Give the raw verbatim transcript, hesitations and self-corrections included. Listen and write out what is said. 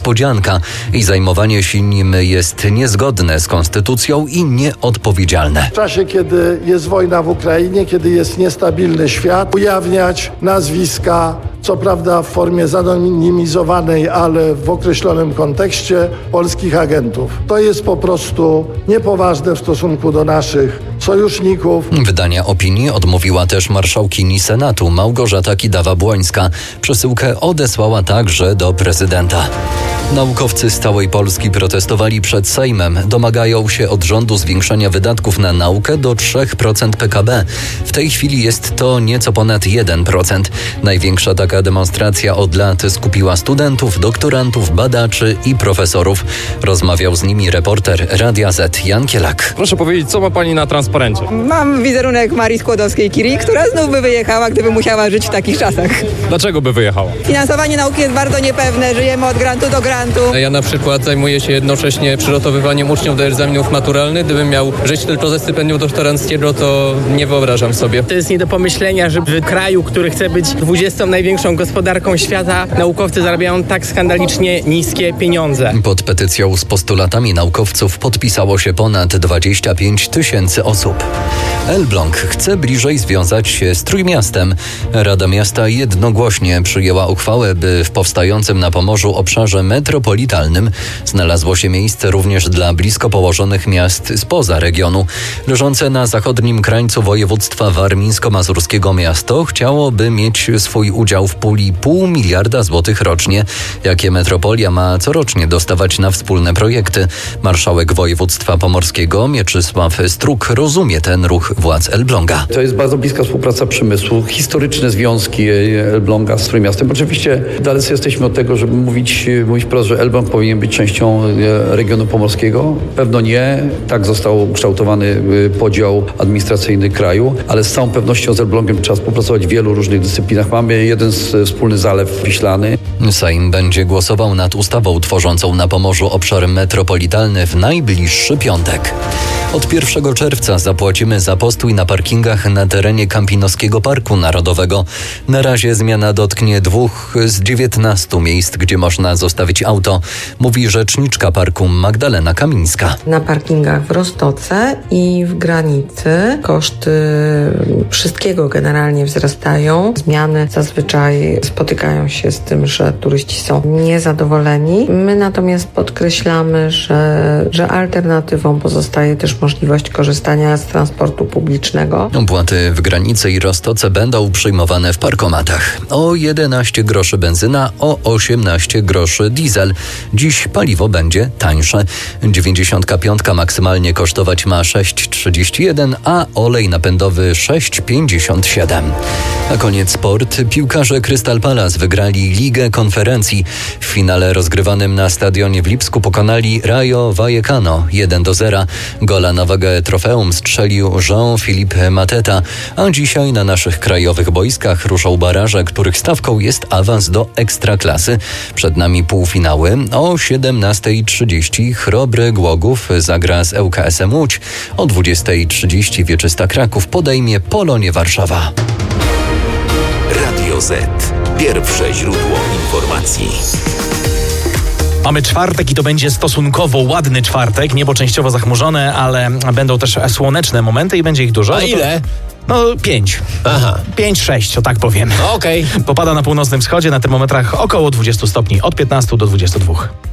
Podzianka i zajmowanie się nim jest niezgodne z konstytucją i nieodpowiedzialne. W czasie, kiedy jest wojna w Ukrainie, kiedy jest niestabilny świat, ujawniać nazwiska, co prawda w formie zanonimizowanej, ale w określonym kontekście, polskich agentów. To jest po prostu niepoważne w stosunku do naszych sojuszników. Wydania opinii odmówiła też marszałkini Senatu Małgorzata Kidawa-Błońska. Przesyłkę odesłała także do prezydenta. Naukowcy z całej Polski protestowali przed Sejmem. Domagają się od rządu zwiększenia wydatków na naukę do trzy procent P K B. W tej chwili jest to nieco ponad jeden procent. Największa taka demonstracja od lat skupiła studentów, doktorantów, badaczy i profesorów. Rozmawiał z nimi reporter Radia Z Jan Kielak. Proszę powiedzieć, co ma pani na transparencie? Mam wizerunek Marii Skłodowskiej-Curie, która znów by wyjechała, gdyby musiała żyć w takich czasach. Dlaczego by wyjechała? Finansowanie nauki jest bardzo niepewne, żyjemy od grantu do grantu. Ja na przykład zajmuję się jednocześnie przygotowywaniem uczniów do egzaminów maturalnych. Gdybym miał żyć tylko ze stypendium doktoranckiego, to nie wyobrażam sobie. To jest nie do pomyślenia, że w kraju, który chce być dwudziestą największą gospodarką świata, naukowcy zarabiają tak skandalicznie niskie pieniądze. Pod petycją z postulatami naukowców podpisało się ponad dwadzieścia pięć tysięcy osób. Elbląg chce bliżej związać się z Trójmiastem. Rada Miasta jednogłośnie przyjęła uchwałę, by w powstającym na Pomorzu obszarze metropolitalnym znalazło się miejsce również dla blisko położonych miast spoza regionu. Leżące na zachodnim krańcu województwa warmińsko-mazurskiego miasto chciałoby mieć swój udział w puli pół miliarda złotych rocznie, jakie metropolia ma corocznie dostawać na wspólne projekty. Marszałek województwa pomorskiego Mieczysław Struk rozumie ten ruch władz Elbląga. To jest bardzo bliska współpraca przemysłu, historyczne związki Elbląga z Trójmiastem. Oczywiście dalecy jesteśmy od tego, żeby mówić, mówić wprost, że Elbląg powinien być częścią regionu pomorskiego. Pewno nie. Tak został ukształtowany podział administracyjny kraju, ale z całą pewnością z Elblągiem trzeba współpracować w wielu różnych dyscyplinach. Mamy jeden wspólny zalew wiślany. Sejm będzie głosował nad ustawą tworzącą na Pomorzu obszar metropolitalny w najbliższy piątek. Od pierwszego czerwca zapłacimy za postój na parkingach na terenie Kampinoskiego Parku Narodowego. Na razie zmiana dotknie dwóch z dziewiętnastu miejsc, gdzie można zostawić auto, mówi rzeczniczka parku Magdalena Kamińska. Na parkingach w Roztoce i w Granicy koszty wszystkiego generalnie wzrastają. Zmiany zazwyczaj spotykają się z tym, że turyści są niezadowoleni. My natomiast podkreślamy, że, że alternatywą pozostaje też możliwość korzystania z transportu publicznego. Opłaty w Granicy i Roztoce będą przyjmowane w parkomatach. O jedenaście groszy benzyna, o osiemnaście groszy diesel. Dziś paliwo będzie tańsze. dziewięćdziesiątka pięć maksymalnie kosztować ma sześć trzydzieści jeden, a olej napędowy sześć pięćdziesiąt siedem. Na koniec sport. Piłkarze Crystal Palace wygrali Ligę Konferencji. W finale rozgrywanym na stadionie w Lipsku pokonali Rayo Vallecano jeden do zera. Gola na wagę trofeum strzelił Jean-Philippe Mateta, a dzisiaj na naszych krajowych boiskach ruszą baraże, których stawką jest awans do Ekstraklasy. Przed nami półfinały. O siedemnasta trzydzieści Chrobry Głogów zagra z L K S-em Łódź. O dwudziesta trzydzieści Wieczysta Kraków podejmie Polonię Warszawa. Radio Z. Pierwsze źródło informacji. Mamy czwartek i to będzie stosunkowo ładny czwartek. Niebo częściowo zachmurzone, ale będą też słoneczne momenty i będzie ich dużo. A ile? No pięć. Aha. Pięć, sześć, o tak powiem. Okej. Popada na północnym wschodzie, na termometrach około dwudziestu stopni, od piętnastu do dwudziestu dwóch.